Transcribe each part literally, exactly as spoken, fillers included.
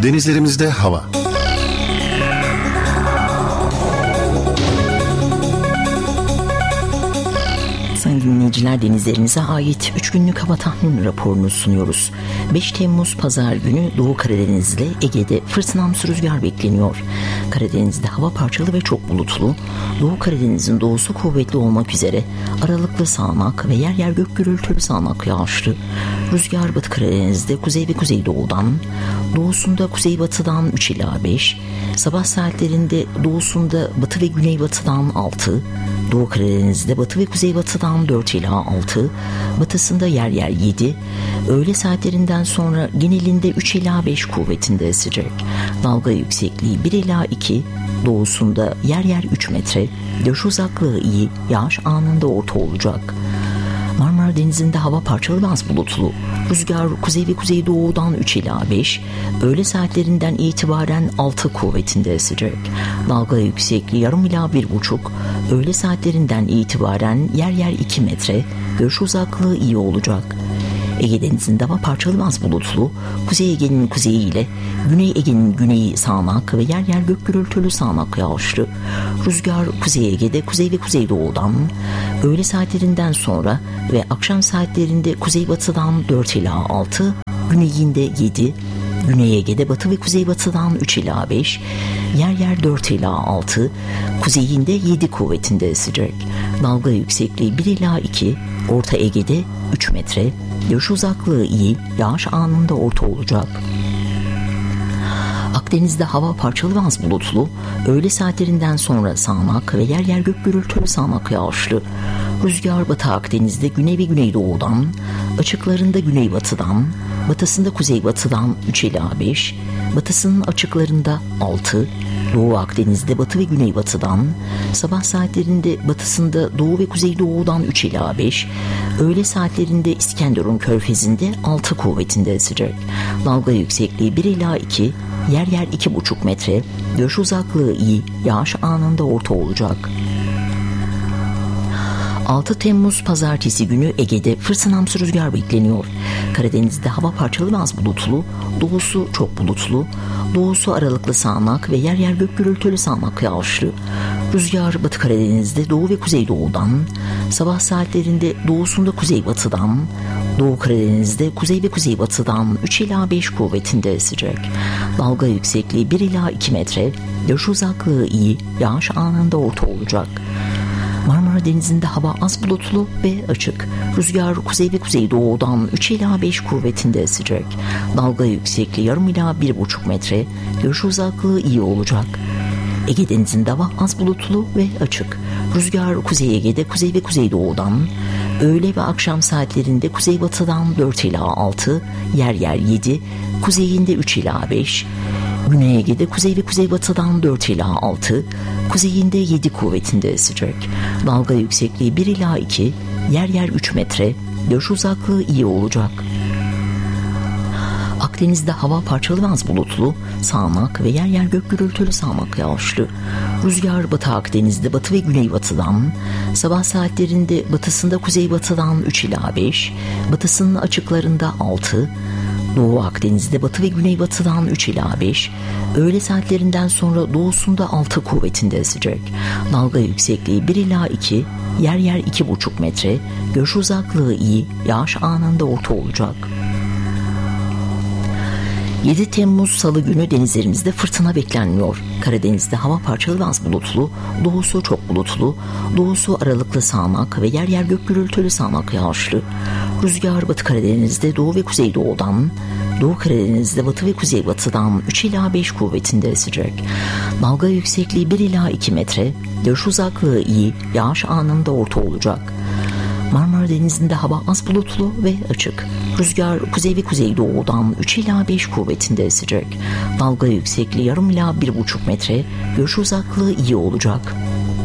Denizlerimizde hava. Sayın dinleyiciler, denizlerimize ait üç günlük hava tahmin raporunu sunuyoruz. beş Temmuz Pazar günü Doğu Karadeniz'de Ege'de fırtınamsı rüzgar bekleniyor. Karadeniz'de hava parçalı ve çok bulutlu. Doğu Karadeniz'in doğusu kuvvetli olmak üzere aralıklı sağanak ve yer yer gök gürültülü sağanak yağışlı. Rüzgar Batı Karadeniz'de kuzey ve kuzeydoğudan, doğusunda kuzeybatıdan üç ila beş, sabah saatlerinde doğusunda batı ve güneybatıdan altı, Doğu Karadeniz'de batı ve kuzeybatıdan dört ila altı, batısında yer yer yedi, öğle saatlerinden sonra genelinde üç ila beş kuvvetinde esecek. Dalga yüksekliği bir ila iki, doğusunda yer yer üç metre, görüş uzaklığı iyi, yağış anında orta olacak. Marmara Denizi'nde hava parçalı az bulutlu. Rüzgar kuzey ve kuzeydoğudan üç ila beş, öğle saatlerinden itibaren altı kuvvetinde esecek. Dalga yüksekliği yarım ila bir buçuk, öğle saatlerinden itibaren yer yer iki metre, görüş uzaklığı iyi olacak. Ege Denizi'nde hava parçalı az bulutlu, Kuzey Ege'nin kuzeyi ile Güney Ege'nin güneyi sağanak ve yer yer gök gürültülü sağanak yağışlı. Rüzgar Kuzey Ege'de kuzey ve kuzeydoğudan, öğle saatlerinden sonra ve akşam saatlerinde kuzeybatıdan dört ila altı, güneyinde yedi, Güney Ege'de batı ve kuzeybatıdan üç ila beş, yer yer dört ila altı, kuzeyinde yedi kuvvetinde esecek. Dalga yüksekliği bir ila iki, Orta Ege'de üç metre, görüş uzaklığı iyi, yağış anında orta olacak. Akdeniz'de hava parçalı ve az bulutlu, öğle saatlerinden sonra sağanak ve yer yer gök gürültülü sağanak yağışlı. Rüzgar Batı Akdeniz'de güney ve güneydoğudan, açıklarında güneybatıdan, batısında kuzeybatıdan üç ila beş, batısının açıklarında altı, Doğu Akdeniz'de batı ve güneybatıdan, sabah saatlerinde batısında doğu ve kuzeydoğudan üç ila beş, öğle saatlerinde İskenderun Körfezi'nde altı kuvvetinde esecek. Dalga yüksekliği bir ila iki, yer yer iki buçuk metre, görüş uzaklığı iyi, yağış anında orta olacak. altı Temmuz Pazartesi günü Ege'de fırtınamsı rüzgar bekleniyor. Karadeniz'de hava parçalı ve az bulutlu, doğusu çok bulutlu, doğusu aralıklı sağanak ve yer yer gök gürültülü sağanak yağışlı. Rüzgar Batı Karadeniz'de doğu ve kuzeydoğudan, sabah saatlerinde doğusunda kuzeybatıdan, Doğu Karadeniz'de kuzey ve kuzeybatıdan üç ila beş kuvvetinde esecek. Dalga yüksekliği bir ila iki metre, görüş uzaklığı iyi, yağış anında orta olacak. Marmara Denizi'nde hava az bulutlu ve açık. Rüzgar kuzey ve kuzeydoğudan üç ila beş kuvvetinde esecek. Dalga yüksekliği yarım ila bir buçuk metre, görüş uzaklığı iyi olacak. Ege Denizi'nde hava az bulutlu ve açık. Rüzgar Kuzey Ege'de kuzey ve kuzeydoğudan, öğle ve akşam saatlerinde kuzeybatıdan dört ila altı, yer yer yedi, kuzeyinde üç ila beş, Güney Ege'de kuzey ve kuzeybatıdan dört ila altı, kuzeyinde yedi kuvvetinde esecek. Dalga yüksekliği bir ila iki, yer yer üç metre, görüş uzaklığı iyi olacak. Akdeniz'de hava parçalı ve az bulutlu, sağanak ve yer yer gök gürültülü sağanak yağışlı. Rüzgar Batı Akdeniz'de batı ve güneybatıdan, sabah saatlerinde batısında kuzeybatıdan üç ila beş, batısının açıklarında altı, Doğu Akdeniz'de batı ve güneybatıdan üç ila beş, öğle saatlerinden sonra doğusunda altı kuvvetinde esecek. Dalga yüksekliği bir ila iki, yer yer iki buçuk metre, görüş uzaklığı iyi, yağış anında orta olacak. yedi Temmuz Salı günü denizlerimizde fırtına beklenmiyor. Karadeniz'de hava parçalı ve az bulutlu, doğusu çok bulutlu, doğusu aralıklı sağanak ve yer yer gök gürültülü sağanak yağışlı. Rüzgar Batı Karadeniz'de doğu ve kuzeydoğudan, Doğu Karadeniz'de batı ve kuzeybatıdan üç ila beş kuvvetinde esecek. Dalga yüksekliği bir ila iki metre, görüş uzaklığı iyi, yağış anında orta olacak. Marmara Denizi'nde hava az bulutlu ve açık. Rüzgar kuzey ve kuzeydoğudan üç ila beş kuvvetinde esecek. Dalga yüksekliği yarım ila bir buçuk metre, görüş uzaklığı iyi olacak.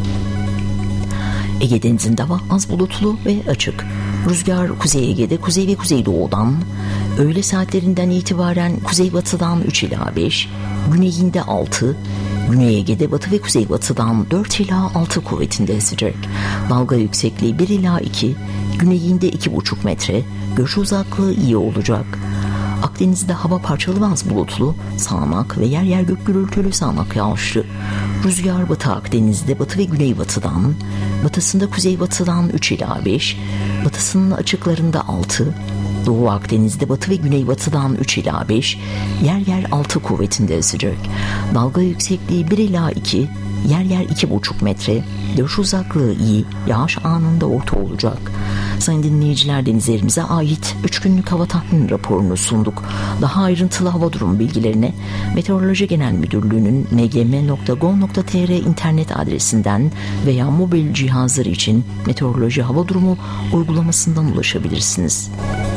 Ege Denizi'nde hava az bulutlu ve açık. Rüzgar Kuzey Ege'de kuzey ve kuzeydoğudan, öğle saatlerinden itibaren kuzeybatıdan üç ila beş, güneyinde altı, Güney Ege'de batı ve kuzeybatıdan dört ila altı kuvvetinde esecek. Dalga yüksekliği bir ila iki, güneyinde iki buçuk metre, görüş uzaklığı iyi olacak. Akdeniz'de hava parçalı bazı bulutlu, sağanak ve yer yer gök gürültülü sağanak yağışlı. Rüzgar Batı Akdeniz'de batı ve güneybatıdan, batısında kuzeybatıdan üç ila beş, batısının açıklarında altı, Doğu Akdeniz'de batı ve güneybatıdan üç ila beş, yer yer altı kuvvetinde esecek. Dalga yüksekliği bir ila iki, yer yer iki buçuk metre, görüş uzaklığı iyi, yağış anında orta olacak. Sayın dinleyiciler, denizlerimize ait üç günlük hava tahmin raporunu sunduk. Daha ayrıntılı hava durumu bilgilerine Meteoroloji Genel Müdürlüğü'nün m g m nokta gov nokta t r internet adresinden veya mobil cihazları için meteoroloji hava durumu uygulamasından ulaşabilirsiniz.